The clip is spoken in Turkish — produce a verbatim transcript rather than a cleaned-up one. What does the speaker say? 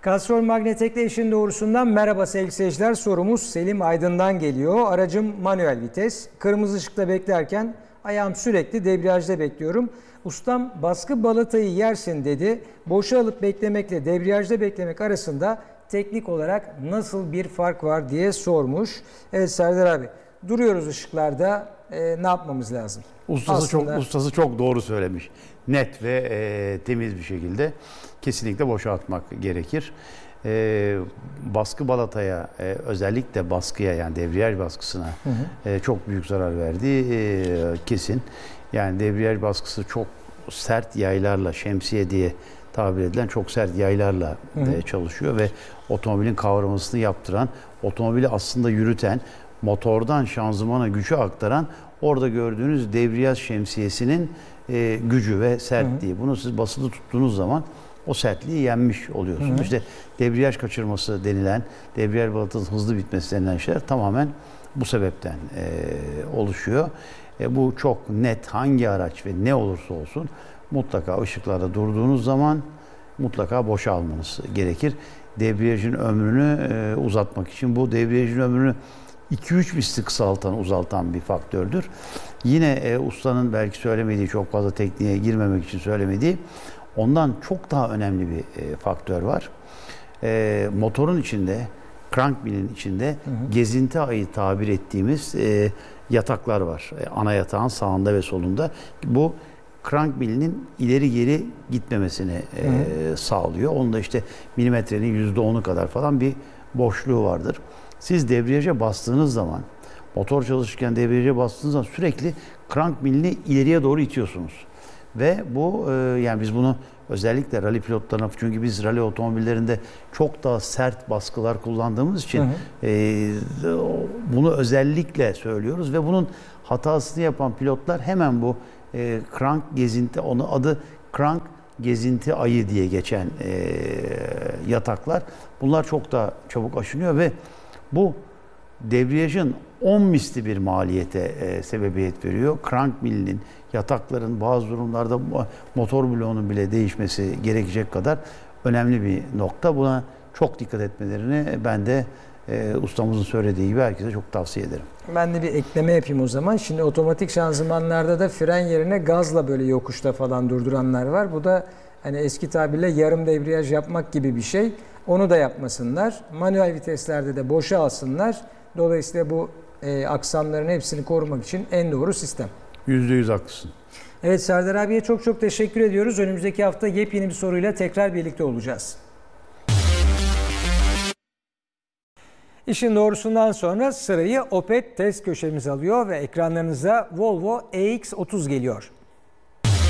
Castrol Magnetek'te işin doğrusundan merhaba sevgili seyirciler. Sorumuz Selim Aydın'dan geliyor. Aracım manuel vites. Kırmızı ışıkta beklerken ayağım sürekli debriyajda bekliyorum. Ustam baskı balatayı yersin dedi. Boşa alıp beklemekle debriyajda beklemek arasında teknik olarak nasıl bir fark var diye sormuş. Evet Serdar abi, duruyoruz ışıklarda, e, ne yapmamız lazım? Ustası Aslında... çok ustası çok doğru söylemiş. Net ve e, temiz bir şekilde kesinlikle boşaltmak gerekir. E, baskı balataya, e, özellikle baskıya, yani debriyaj baskısına hı hı. E, çok büyük zarar verdiği e, kesin. Yani debriyaj baskısı çok sert yaylarla, şemsiye diye tabir edilen çok sert yaylarla hı hı. E, çalışıyor ve otomobilin kavramasını yaptıran, otomobili aslında yürüten, motordan şanzımana gücü aktaran, orada gördüğünüz debriyaj şemsiyesinin e, gücü ve sertliği. Hı hı. Bunu siz basılı tuttuğunuz zaman o sertliği yenmiş oluyorsunuz. Hı hı. İşte debriyaj kaçırması denilen, debriyaj balatasının hızlı bitmesi denilen şeyler tamamen bu sebepten e, oluşuyor. E, bu çok net, hangi araç ve ne olursa olsun mutlaka ışıklarda durduğunuz zaman mutlaka boşa almanız gerekir. Debriyajın ömrünü e, uzatmak için, bu debriyajın ömrünü iki üç misli kısaltan, uzaltan bir faktördür. Yine e, ustanın belki söylemediği, çok fazla tekniğe girmemek için söylemediği, ondan çok daha önemli bir e, faktör var. E, motorun içinde, crank mill'in içinde hı hı. gezinti ayı tabir ettiğimiz e, yataklar var. E, ana yatağın sağında ve solunda. Bu crank mill'inin ileri geri gitmemesini e, hı hı. sağlıyor. Onda işte milimetrenin yüzde onu kadar falan bir boşluğu vardır. Siz debriyaja bastığınız zaman, motor çalışırken debriyaja bastığınız zaman sürekli crank millini ileriye doğru itiyorsunuz. Ve bu e, yani biz bunu özellikle rally pilotlarına, çünkü biz rally otomobillerinde çok daha sert baskılar kullandığımız için hı hı. E, bunu özellikle söylüyoruz ve bunun hatasını yapan pilotlar hemen bu e, crank gezinti, onun adı crank gezinti ayı diye geçen e, yataklar, bunlar çok daha çabuk aşınıyor ve bu debriyajın on misli bir maliyete e, sebebiyet veriyor. Crank millinin, yatakların, bazı durumlarda motor bloğunun bile değişmesi gerekecek kadar önemli bir nokta. Buna çok dikkat etmelerini ben de e, ustamızın söylediği gibi herkese çok tavsiye ederim. Ben de bir ekleme yapayım o zaman. Şimdi otomatik şanzımanlarda da fren yerine gazla böyle yokuşta falan durduranlar var. Bu da hani eski tabirle yarım debriyaj yapmak gibi bir şey. Onu da yapmasınlar. Manuel viteslerde de boşa alsınlar. Dolayısıyla bu e, aksamların hepsini korumak için en doğru sistem. Yüzde yüz haklısın. Evet Serdar abiye çok çok teşekkür ediyoruz. Önümüzdeki hafta yepyeni bir soruyla tekrar birlikte olacağız. İşin doğrusundan sonra sırayı Opet test köşemiz alıyor ve ekranlarınıza Volvo E X otuz geliyor.